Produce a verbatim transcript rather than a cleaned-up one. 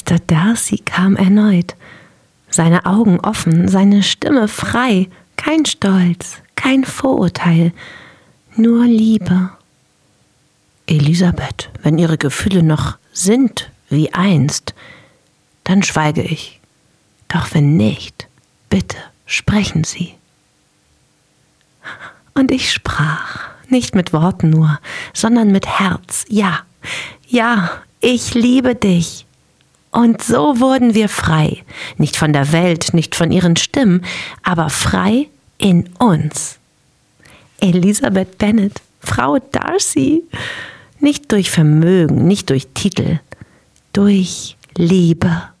Mister Darcy kam erneut. Seine Augen offen, seine Stimme frei, kein Stolz, kein Vorurteil, nur Liebe. Elisabeth, wenn Ihre Gefühle noch sind wie einst, dann schweige ich. Doch wenn nicht, bitte sprechen Sie. Und ich sprach, nicht mit Worten nur, sondern mit Herz. Ja, ja, ich liebe dich. Und so wurden wir frei, nicht von der Welt, nicht von ihren Stimmen, aber frei in uns. Elisabeth Bennet, Frau Darcy, nicht durch Vermögen, nicht durch Titel, durch Liebe.